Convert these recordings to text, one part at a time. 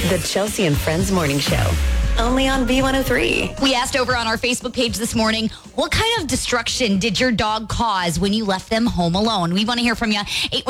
The Chelsea and Friends Morning Show. Only on B103. We asked over on our Facebook page this morning, what kind of destruction did your dog cause when you left them home alone? We want to hear from you.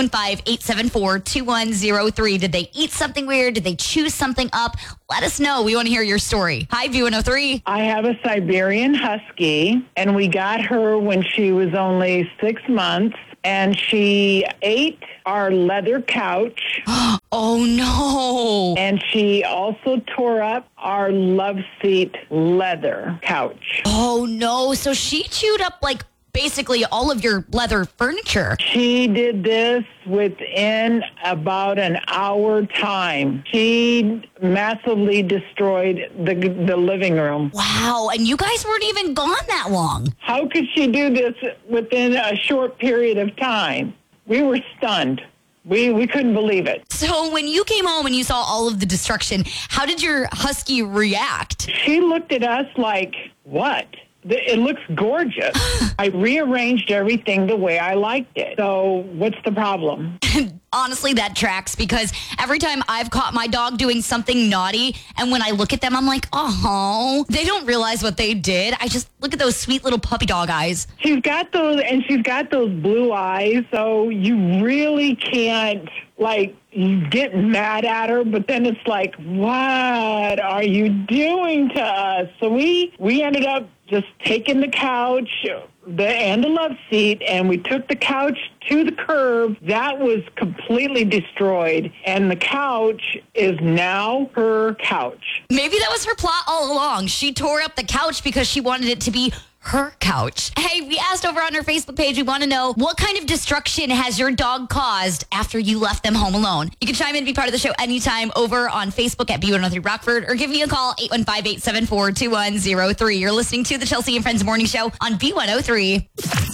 815-874-2103. Did they eat something weird? Did they chew something up? Let us know. We want to hear your story. Hi, B103. I have a Siberian Husky, and we got her when she was only 6 months, and she ate our leather couch. Oh, no. And she also tore up our love seat leather couch. Oh, no. So she chewed up, like, basically all of your leather furniture. She did this within about an hour time. She massively destroyed the living room. Wow. And you guys weren't even gone that long. How could she do this within a short period of time? We were stunned. We couldn't believe it. So when you came home and you saw all of the destruction, how did your husky react? She looked at us like, what? It looks gorgeous. I rearranged everything the way I liked it. So what's the problem? Honestly, that tracks because every time I've caught my dog doing something naughty, and when I look at them, I'm like, oh, they don't realize what they did. I just look at those sweet little puppy dog eyes. She's got those blue eyes, so you really can't, like, you get mad at her, but then it's like, what are you doing to us? So we ended up just taking the couch and the love seat, and we took the couch to the curb. That was completely destroyed, and the couch is now her couch. Maybe that was her plot all along. She tore up the couch because she wanted it to be her couch. Hey, we asked over on our Facebook page, we want to know what kind of destruction has your dog caused after you left them home alone? You can chime in and be part of the show anytime over on Facebook at B103 Rockford or give me a call, 815-874-2103. You're listening to the Chelsea and Friends Morning Show on B103.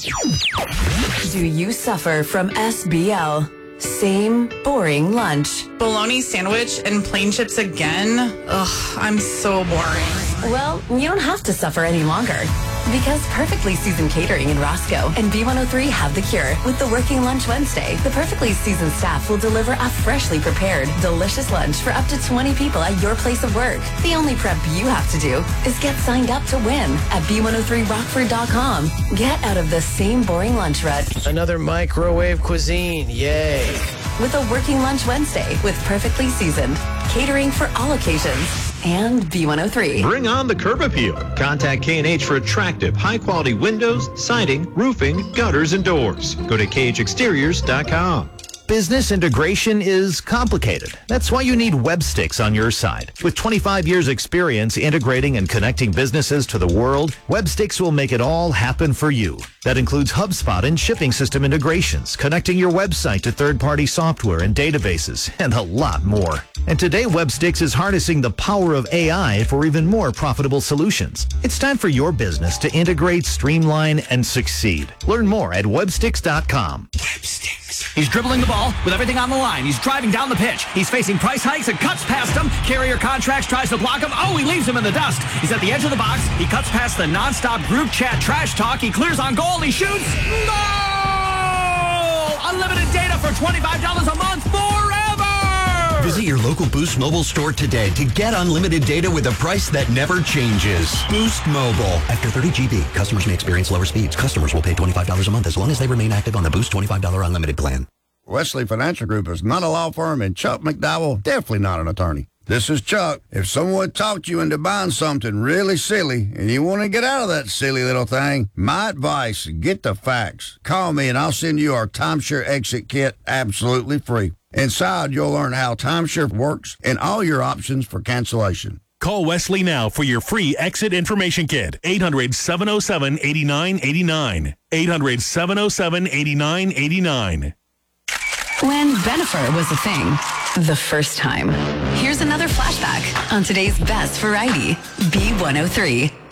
Do you suffer from SBL? Same boring lunch. Bologna sandwich and plain chips again? Ugh, I'm so boring. Well, you don't have to suffer any longer. Because Perfectly Seasoned Catering in Roscoe and B103 have the cure with the Working Lunch Wednesday. The Perfectly Seasoned staff will deliver a freshly prepared, delicious lunch for up to 20 people at your place of work. The only prep you have to do is get signed up to win at B103Rockford.com. Get out of the same boring lunch rut. Another microwave cuisine, yay. With a Working Lunch Wednesday with Perfectly Seasoned. Catering for all occasions. And B103. Bring on the curb appeal. Contact K&H for attractive, high-quality windows, siding, roofing, gutters, and doors. Go to khexteriors.com. Business integration is complicated. That's why you need Websticks on your side. With 25 years experience integrating and connecting businesses to the world, Websticks will make it all happen for you. That includes HubSpot and shipping system integrations, connecting your website to third-party software and databases, and a lot more. And today, Websticks is harnessing the power of AI for even more profitable solutions. It's time for your business to integrate, streamline, and succeed. Learn more at Websticks.com. He's dribbling the ball with everything on the line. He's driving down the pitch. He's facing price hikes and cuts past him. Carrier Contracts tries to block him. Oh, he leaves him in the dust. He's at the edge of the box. He cuts past the nonstop group chat trash talk. He clears on goal. He shoots. No! Unlimited data for $25 a month forever! Visit your local Boost Mobile store today to get unlimited data with a price that never changes. Boost Mobile. After 30 GB, customers may experience lower speeds. Customers will pay $25 a month as long as they remain active on the Boost $25 unlimited plan. Wesley Financial Group is not a law firm, and Chuck McDowell definitely not an attorney. This is Chuck. If someone talked you into buying something really silly and you want to get out of that silly little thing, my advice, get the facts. Call me and I'll send you our timeshare exit kit absolutely free. Inside, you'll learn how timeshare works and all your options for cancellation. Call Wesley now for your free exit information kit. 800-707-8989. 800-707-8989. When Bennifer was a thing, the first time. Here's another flashback on today's best variety, B103.